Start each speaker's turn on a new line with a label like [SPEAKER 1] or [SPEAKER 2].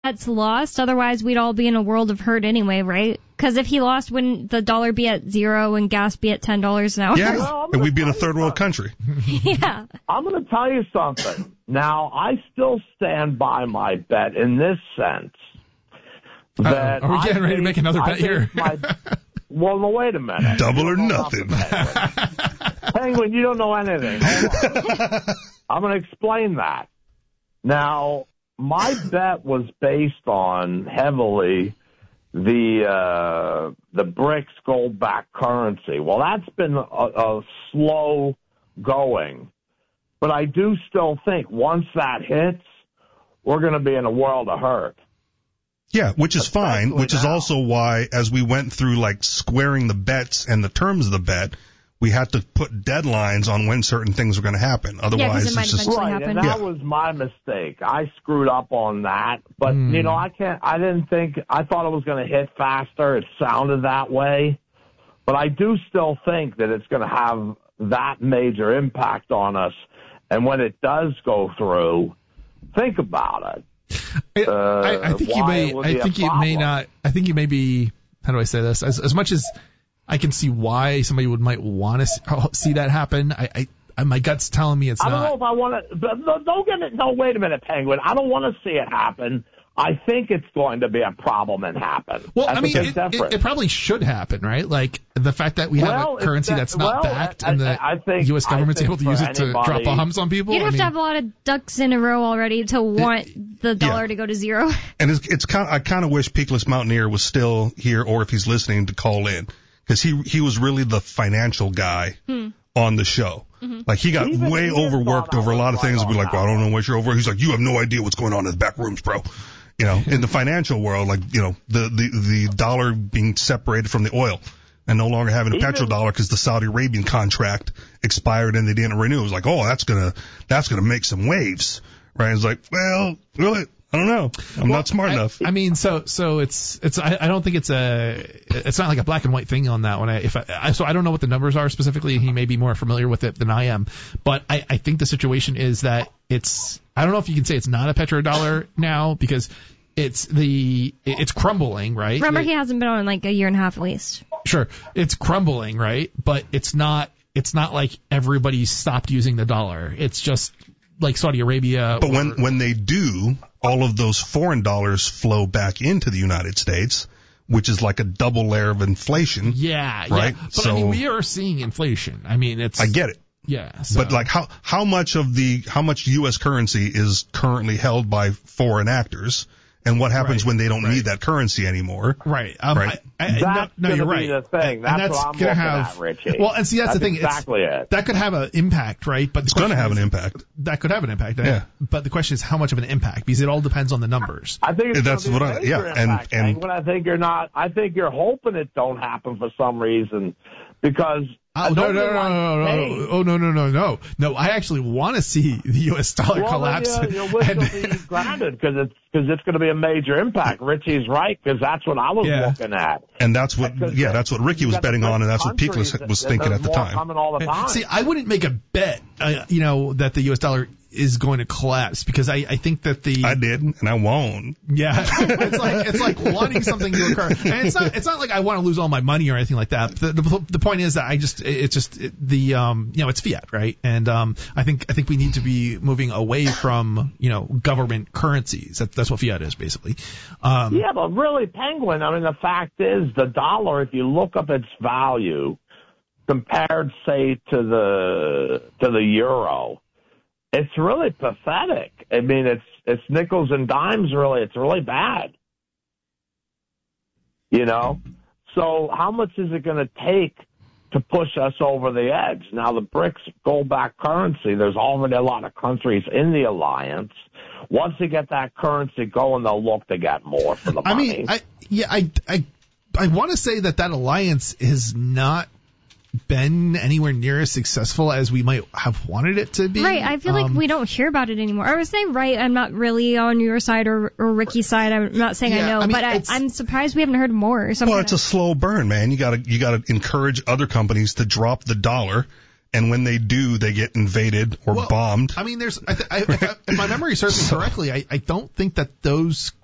[SPEAKER 1] That's lost. Otherwise, we'd all be in a world of hurt anyway, right? Because if he lost, wouldn't the dollar be at $0 and gas be at $10 an hour?
[SPEAKER 2] Yeah, well, and we'd be in a third world country.
[SPEAKER 1] Yeah.
[SPEAKER 3] I'm going to tell you something. Now, I still stand by my bet in this sense. That
[SPEAKER 4] are we getting ready to make another bet here?
[SPEAKER 3] Well, no, wait a minute.
[SPEAKER 2] Double or nothing.
[SPEAKER 3] Penguin, you don't know anything. I'm going to explain that. Now, my bet was based on heavily the BRICS gold-backed currency. Well, that's been a slow going. But I do still think once that hits, we're going to be in a world of hurt.
[SPEAKER 2] Yeah, which is fine, which is also why, as we went through, like, squaring the bets and the terms of the bet, we had to put deadlines on when certain things were going to happen. Otherwise,
[SPEAKER 1] it might
[SPEAKER 2] it's just...
[SPEAKER 1] eventually
[SPEAKER 3] Right,
[SPEAKER 1] happen.
[SPEAKER 3] and that was my mistake. I screwed up on that. But, you know, I thought it was going to hit faster. It sounded that way. But I do still think that it's going to have that major impact on us. And when it does go through, think about it.
[SPEAKER 4] I think you may not. I think you may be. How do I say this? As much as I can see why somebody might want to see that happen, my gut's telling me it's not.
[SPEAKER 3] I don't know if I want to. Don't get it. No, wait a minute, Penguin. I don't want to see it happen. I think it's going to be a problem and happen.
[SPEAKER 4] Well, I mean, it probably should happen, right? Like the fact that we have a currency that's not backed, and the U.S. government's able to use it to drop bombs on people.
[SPEAKER 1] You'd have to have a lot of ducks in a row already to want the dollar to go to zero.
[SPEAKER 2] And it's kind of, I kind of wish Peakless Mountaineer was still here, or if he's listening, to call in, because he was really the financial guy on the show. Mm-hmm. Like, he got way overworked over a lot of things. We'd be like, well, I don't know what you're over. He's like, you have no idea what's going on in the back rooms, bro. You know, in the financial world, like, you know, the dollar being separated from the oil and no longer having a petrodollar because the Saudi Arabian contract expired and they didn't renew. It was like, oh, that's gonna make some waves, right? It's like, well, really, I don't know. I'm not smart enough.
[SPEAKER 4] I mean, so I don't think it's not like a black and white thing on that one. So I don't know what the numbers are specifically. He may be more familiar with it than I am, but I think the situation is that I don't know if you can say it's not a petrodollar now, because it's crumbling, right?
[SPEAKER 1] Remember, he hasn't been on in like a year and a half at least.
[SPEAKER 4] Sure. It's crumbling, right? But it's not like everybody stopped using the dollar. It's just like Saudi Arabia.
[SPEAKER 2] But when they do, all of those foreign dollars flow back into the United States, which is like a double layer of inflation.
[SPEAKER 4] Yeah.
[SPEAKER 2] Right?
[SPEAKER 4] Yeah. But I mean, we are seeing inflation. I mean, I
[SPEAKER 2] get it.
[SPEAKER 4] Yeah.
[SPEAKER 2] So. But like how much U.S. currency is currently held by foreign actors, and what happens when they don't need that currency anymore?
[SPEAKER 4] Right.
[SPEAKER 3] That's
[SPEAKER 4] you're right.
[SPEAKER 3] Be the thing. That's what I'm looking at, Richie.
[SPEAKER 4] Well, and see, that's the thing.
[SPEAKER 3] Exactly it.
[SPEAKER 4] That could have an impact, right? But
[SPEAKER 2] it's going to have an impact.
[SPEAKER 4] That could have an impact.
[SPEAKER 2] Yeah.
[SPEAKER 4] But the question is how much of an impact, because it all depends on the numbers.
[SPEAKER 3] I think
[SPEAKER 2] that's what
[SPEAKER 3] impact, and I think you're not. I think you're hoping it don't happen for some reason, because.
[SPEAKER 4] No. I actually want to see the U.S. dollar collapse.
[SPEAKER 3] You'll be grounded because it's going to be a major impact. Richie's right, because that's what I was looking at.
[SPEAKER 2] And that's what Ricky was betting on, and that's what Peakless was thinking at the time.
[SPEAKER 3] Coming all the time.
[SPEAKER 4] See, I wouldn't make a bet, that the U.S. dollar is going to collapse, because I think that I
[SPEAKER 2] did, and I won't.
[SPEAKER 4] Yeah. it's like wanting something to occur. And it's not like I want to lose all my money or anything like that. The point is that it's fiat, right? And I think we need to be moving away from, government currencies. That's what fiat is, basically.
[SPEAKER 3] Yeah, but really, Penguin, I mean, the fact is the dollar, if you look up its value compared, say, to the euro, it's really pathetic. I mean, it's nickels and dimes, really. It's really bad. So how much is it going to take to push us over the edge? Now, the BRICS gold-backed currency, there's already a lot of countries in the alliance. Once they get that currency going, they'll look to get more for the money.
[SPEAKER 4] I want to say that alliance has not been anywhere near as successful as we might have wanted it to be.
[SPEAKER 1] Right. I feel like we don't hear about it anymore. I was saying, right, I'm not really on your side or Ricky's side. I'm not saying I know, but I'm surprised we haven't heard more.
[SPEAKER 2] Well, it's a slow burn, man. You gotta encourage other companies to drop the dollar. And when they do, they get invaded or bombed.
[SPEAKER 4] I mean, if my memory serves me correctly, I don't think that those